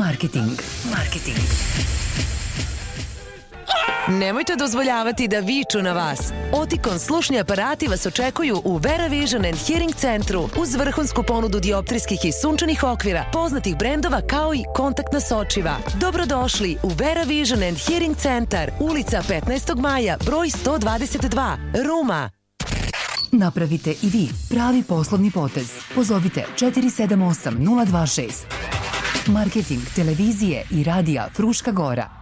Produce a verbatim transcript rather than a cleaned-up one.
Marketing. Marketing. Nemojte dozvoljavati da viču na vas. Oticon slušni aparati vas očekuju u Vera Vision and Hearing centru uz vrhunsku ponudu dioptrijskih i sunčanih okvira, poznatih brendova kao i kontaktna sočiva. Dobrodošli u Vera Vision and Hearing centar, ulica petnaestog maja, broj sto dvadeset dva, Ruma. Napravite i vi pravi poslovni potez. Pozovite četiri sedam osam nula dva šest. Marketing televizije i radija Fruška Gora.